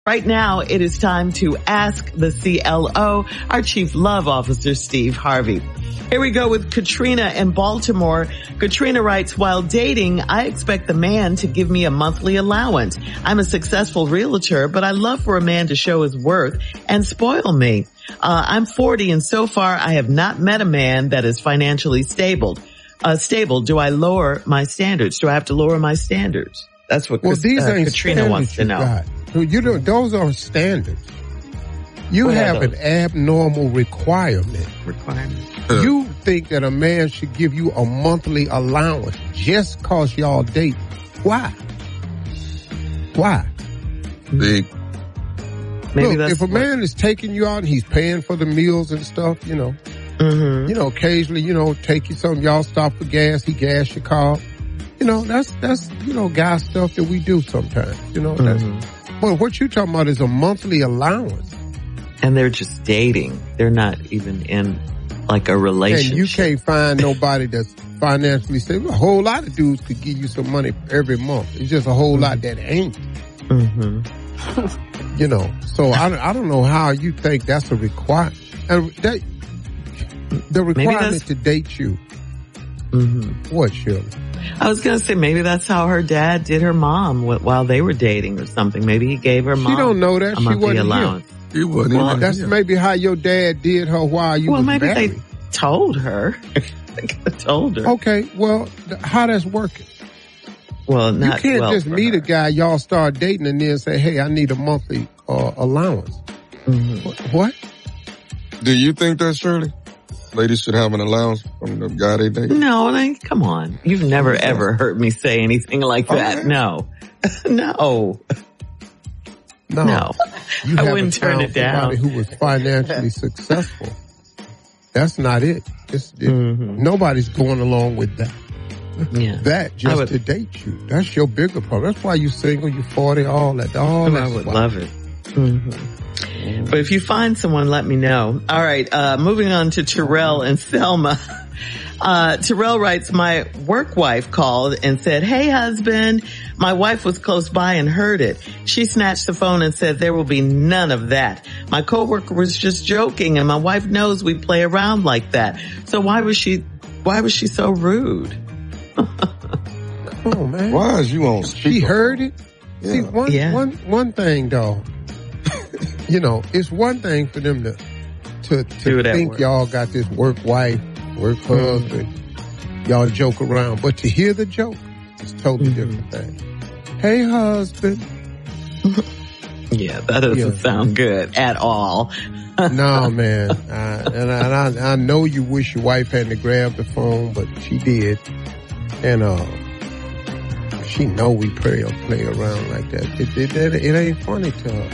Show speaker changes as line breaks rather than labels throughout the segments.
Right now, it is time to ask the CLO, our Chief Love Officer, Steve Harvey. Here we go with Katrina in Baltimore. Katrina writes, while dating, I expect the man to give me a monthly allowance. I'm a successful realtor, but I love for a man to show his worth and spoil me. I'm 40 and so far I have not met a man that is financially stable. Do I lower my standards? Do I have to lower my standards? That's what Katrina wants to know.
Those are standards. You have an abnormal requirement. You think that a man should give you a monthly allowance just because y'all date. Why?
Maybe
look, if a man is taking you out and he's paying for the meals and stuff, occasionally, take you something, y'all stop for gas, he gas your car. That's guy stuff that we do sometimes. Well, what you talking about is a monthly allowance.
And they're just dating. They're not even in like a relationship.
And you can't find nobody that's financially stable. A whole lot of dudes could give you some money every month. It's just a whole lot that ain't. So I don't know how you think that's a requirement. And the requirement to date you. What, Shirley?
I was going to say maybe that's how her dad did her mom while they were dating or something. Maybe he gave her mom.
She don't know that.
She wasn't allowance.
He wasn't. That's maybe how your dad did her while you was married.
Well, maybe they told her. They could have told her.
Okay, well, how that's working?
Well,
you can't just meet a guy, y'all start dating, and then say, "Hey, I need a monthly allowance." What?
Do you think that, Shirley? Ladies should have an allowance from the guy they date?
No, come on. You've never ever heard me say anything like that. No. No. I wouldn't turn it down.
Somebody who was financially successful. That's not it. Nobody's going along with that.
Yeah.
That just to date you. That's your bigger problem. That's why you single, you 40, all that. I
would love it. But if you find someone, let me know. All right, moving on to Terrell and Selma. Terrell writes, my work wife called and said, hey, husband, my wife was close by and heard it. She snatched the phone and said, there will be none of that. My coworker was just joking and my wife knows we play around like that. So why was she so rude?
Come on, man.
Why is you on speaker?
She heard it? Yeah. See, one thing, dog. It's one thing for them to think y'all got this work wife, work husband, y'all joke around. But to hear the joke, it's totally different thing. Hey, husband.
Yeah, that doesn't sound good at all.
No, man. I know you wish your wife hadn't grabbed the phone, but she did. And she know we play around like that. It ain't funny to her.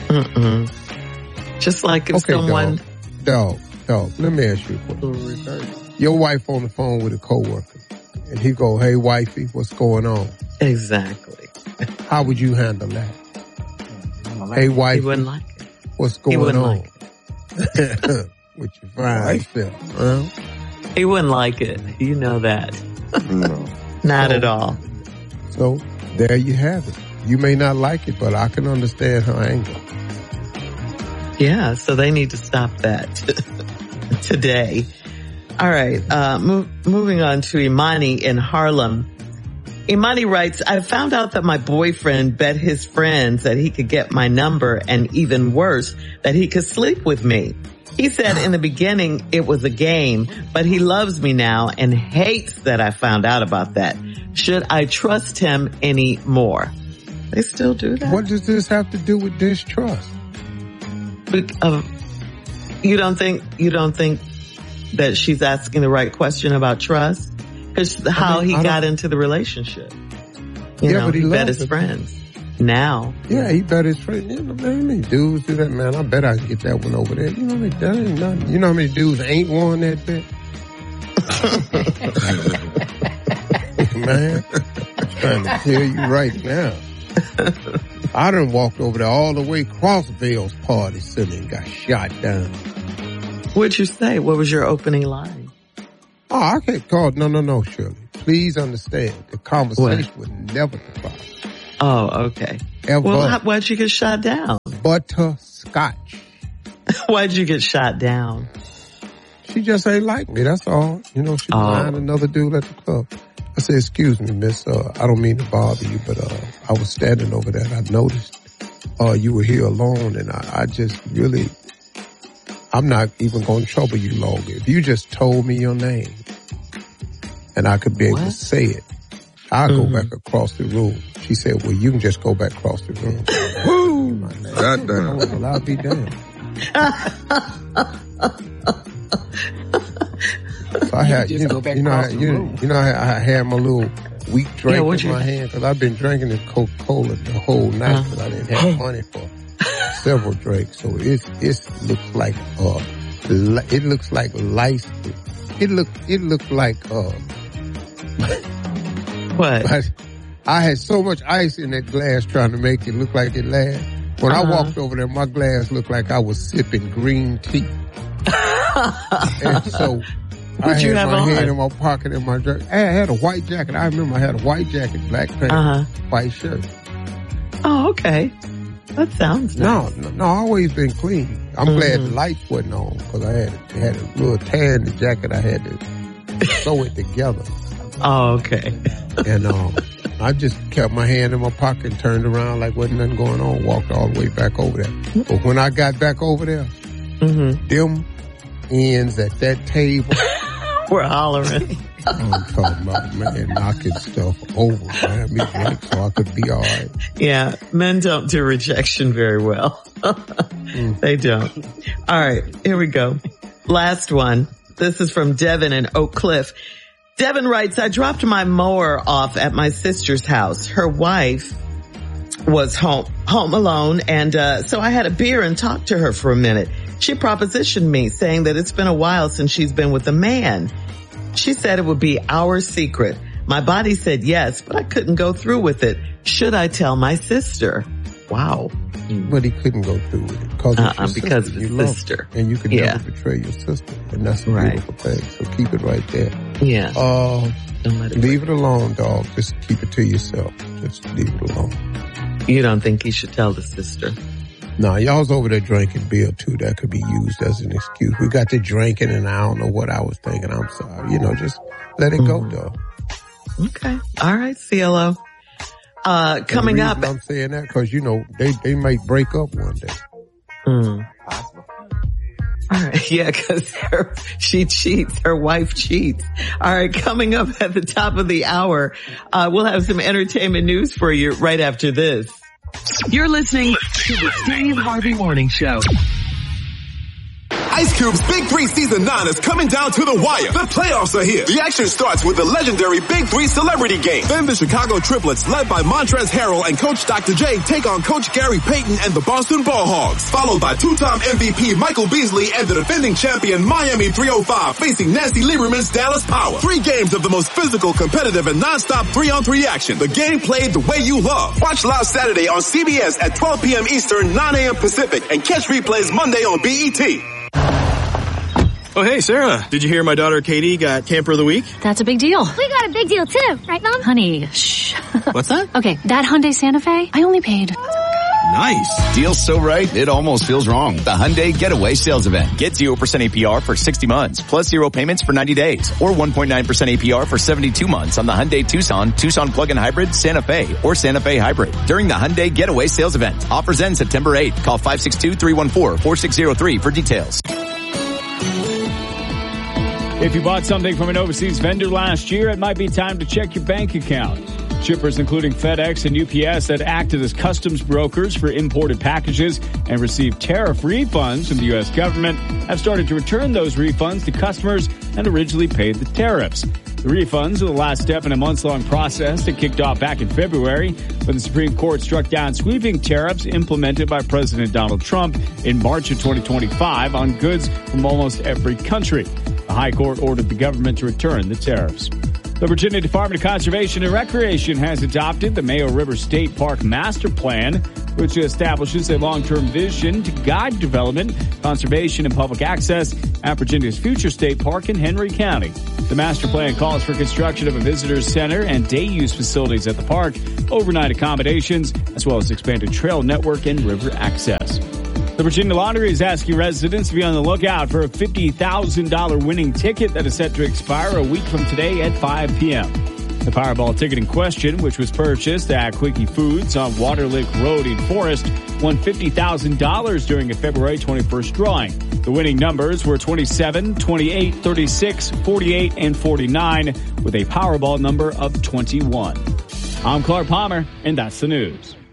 Just like if someone...
Dog, let me ask you a question. Your wife on the phone with a coworker, and he go, hey, wifey, what's going on?
Exactly.
How would you handle that? Hey, wifey,
he wouldn't like it.
What's going on?
Like
it. With your fine self, huh?
He wouldn't like it. You know that.
No.
Not at all.
So, there you have it. You may not like it, but I can understand her anger.
Yeah, so they need to stop that today. All right, moving on to Imani in Harlem. Imani writes, I found out that my boyfriend bet his friends that he could get my number and even worse, that he could sleep with me. He said in the beginning it was a game, but he loves me now and hates that I found out about that. Should I trust him anymore? They still do that.
What does this have to do with distrust?
You don't think that she's asking the right question about trust? Because how he got into the relationship. But he bet his friends. Now.
Yeah, he bet his friends. Man, dudes do that, man. I bet I can get that one over there. That ain't nothing. You know how many dudes ain't won that bet? Man, I'm trying to tell you right now. I done walked over there all the way across Vale's Party City and got shot down.
What'd you say? What was your opening line?
Oh, I can't call. No, Shirley. Please understand. The conversation would never depart.
Oh, okay.
Ever.
Well, why'd you get shot down?
Butterscotch.
Why'd you get shot down?
She just ain't like me, that's all. You know, she behind another dude at the club. I said, excuse me, miss, I don't mean to bother you, but I was standing over there and I noticed you were here alone, and I just really, I'm not even going to trouble you longer. If you just told me your name and I could be able to say it, I'll go back across the room. She said, well, you can just go back across the room. Woo!
Goddamn.
Well, I'll be damned. So I had, you know, I had my little weak drink in my hand because I've been drinking this Coca-Cola the whole night because I didn't have money for several drinks. So it looks like lice. It looked like
what?
I had so much ice in that glass trying to make it look like it lasts. When I walked over there, my glass looked like I was sipping green tea. And so I had my hand in my pocket in my drink. I had a white jacket. I remember I had a white jacket, black pants, white shirt.
Oh, okay. That sounds nice.
No, I always been clean. I'm glad the lights wasn't on because I had a little tan in the jacket. I had to sew it together.
Oh, okay.
And I just kept my hand in my pocket and turned around like wasn't nothing going on, walked all the way back over there. But when I got back over there, them ends at that table
were hollering.
I'm talking about, man, knocking stuff over, man, me drink so I could be all right.
Yeah, men don't do rejection very well. They don't. All right, here we go. Last one. This is from Devin in Oak Cliff. Devin writes, I dropped my mower off at my sister's house. Her wife was home alone, and so I had a beer and talked to her for a minute. She propositioned me, saying that it's been a while since she's been with a man. She said it would be our secret. My body said yes, but I couldn't go through with it. Should I tell my sister? Wow.
But he couldn't go through with it
because of his sister.
And you can never betray your sister. And that's a beautiful thing. So keep it right there.
Yeah.
Leave it alone, dog. Just keep it to yourself. Just leave it alone.
You don't think he should tell the sister?
No, y'all's over there drinking beer too. That could be used as an excuse. We got to drinking and I don't know what I was thinking. I'm sorry. You know, just let it go, dog.
Okay. All right, CLO. Coming up.
I'm saying that because, you know, they might break up one day.
All right. Yeah, because she cheats. Her wife cheats. All right. Coming up at the top of the hour, we'll have some entertainment news for you right after this. You're listening to the Steve Harvey Morning Show.
Ice Cube's Big 3 Season 9 is coming down to the wire. The playoffs are here. The action starts with the legendary Big 3 Celebrity Game. Then the Chicago Triplets, led by Montrezl Harrell and Coach Dr. J, take on Coach Gary Payton and the Boston Ball Hogs. Followed by two-time MVP Michael Beasley and the defending champion Miami 305 facing Nancy Lieberman's Dallas Power. 3 games of the most physical, competitive, and non-stop 3-on-3 action. The game played the way you love. Watch live Saturday on CBS at 12 p.m. Eastern, 9 a.m. Pacific, and catch replays Monday on BET.
Oh, hey, Sarah. Did you hear my daughter Katie got Camper of the Week?
That's a big deal.
We got a big deal, too. Right, Mom?
Honey, shh.
What's that?
Okay, that Hyundai Santa Fe, I only paid.
Nice.
Deal's so right, it almost feels wrong. The Hyundai Getaway Sales Event. Get 0% APR for 60 months, plus 0 payments for 90 days, or 1.9% APR for 72 months on the Hyundai Tucson, Tucson Plug-in Hybrid, Santa Fe, or Santa Fe Hybrid. During the Hyundai Getaway Sales Event. Offers end September 8th. Call 562-314-4603 for details.
If you bought something from an overseas vendor last year, it might be time to check your bank account. Shippers including FedEx and UPS that acted as customs brokers for imported packages and received tariff refunds from the U.S. government have started to return those refunds to customers and originally paid the tariffs. The refunds are the last step in a months-long process that kicked off back in February when the Supreme Court struck down sweeping tariffs implemented by President Donald Trump in March of 2025 on goods from almost every country. The High Court ordered the government to return the tariffs. The Virginia Department of Conservation and Recreation has adopted the Mayo River State Park Master Plan, which establishes a long-term vision to guide development, conservation, and public access at Virginia's future state park in Henry County. The master plan calls for construction of a visitor center and day-use facilities at the park, overnight accommodations, as well as expanded trail network and river access. The Virginia Lottery is asking residents to be on the lookout for a $50,000 winning ticket that is set to expire a week from today at 5 p.m. The Powerball ticket in question, which was purchased at Quickie Foods on Waterlick Road in Forest, won $50,000 during a February 21st drawing. The winning numbers were 27, 28, 36, 48, and 49, with a Powerball number of 21. I'm Clark Palmer, and that's the news.